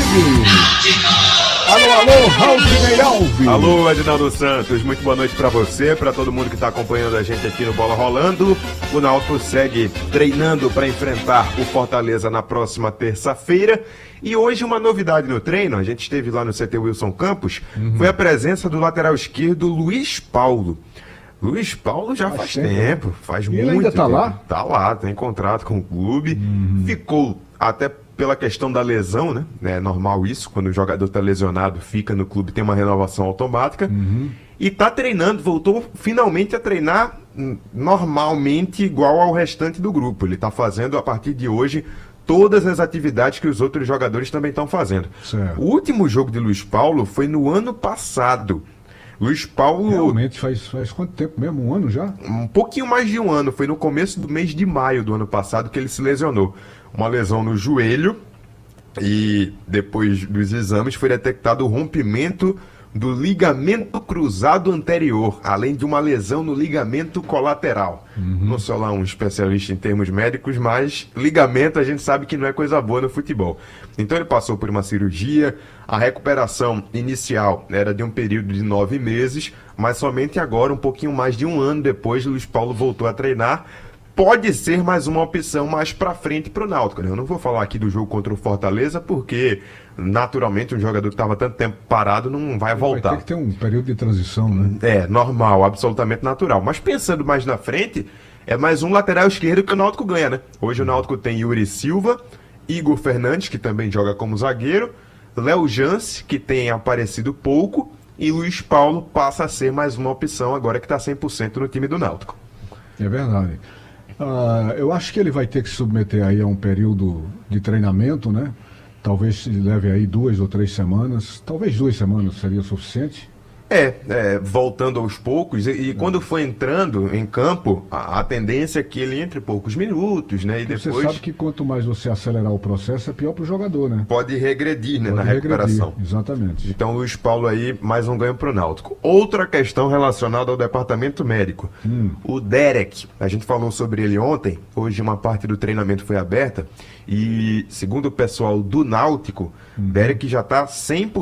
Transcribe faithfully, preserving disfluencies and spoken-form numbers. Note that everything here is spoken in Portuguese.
Alô, alô, Raul Alves. Alô, Edinaldo Santos, muito boa noite pra você, pra todo mundo que tá acompanhando a gente aqui no Bola Rolando. O Náutico segue treinando pra enfrentar o Fortaleza na próxima terça-feira. E hoje uma novidade no treino, a gente esteve lá no C T Wilson Campos, uhum. foi a presença do lateral esquerdo Luiz Paulo. Luiz Paulo já faz, faz tempo, tempo, faz e muito ele ainda tá tempo. lá? Tá lá, tem contrato com o clube, uhum. ficou até pela questão da lesão, né? É normal isso, quando o jogador tá lesionado, fica no clube, tem uma renovação automática. Uhum. E tá treinando, voltou finalmente a treinar normalmente igual ao restante do grupo. Ele tá fazendo, a partir de hoje, todas as atividades que os outros jogadores também estão fazendo. Certo. O último jogo de Luiz Paulo foi no ano passado. Luiz Paulo... Realmente, faz, faz quanto tempo mesmo? Um ano já? Um pouquinho mais de um ano. Foi no começo do mês de maio do ano passado que ele se lesionou. Uma lesão no joelho e depois dos exames foi detectado o rompimento do ligamento cruzado anterior, além de uma lesão no ligamento colateral. Uhum. Não sou lá um especialista em termos médicos, mas ligamento a gente sabe que não é coisa boa no futebol. Então ele passou por uma cirurgia, a recuperação inicial era de um período de nove meses, mas somente agora, um pouquinho mais de um ano depois, Luiz Paulo voltou a treinar. Pode ser mais uma opção mais pra frente pro Náutico, né? Eu não vou falar aqui do jogo contra o Fortaleza, porque naturalmente um jogador que estava tanto tempo parado não vai voltar. Vai ter que ter um período de transição, né? É, normal, absolutamente natural. Mas pensando mais na frente, é mais um lateral esquerdo que o Náutico ganha, né? Hoje o Náutico tem Yuri Silva, Igor Fernandes, que também joga como zagueiro, Léo Jance, que tem aparecido pouco, e Luiz Paulo passa a ser mais uma opção agora que está cem por cento no time do Náutico. É verdade. Uh, eu acho que ele vai ter que se submeter aí a um período de treinamento, né? Talvez leve aí duas ou três semanas, talvez duas semanas seria suficiente. É, é voltando aos poucos, e, e é. quando for entrando em campo, a, a tendência é que ele entre poucos minutos, né? E depois... Você sabe que quanto mais você acelerar o processo, é pior para o jogador, né? Pode regredir, né, Pode na regredir, recuperação. Exatamente. Então, Luiz Paulo aí, mais um ganho para o Náutico. Outra questão relacionada ao departamento médico. Hum. O Derek, a gente falou sobre ele ontem, hoje uma parte do treinamento foi aberta, e segundo o pessoal do Náutico, hum. Derek já está cem por cento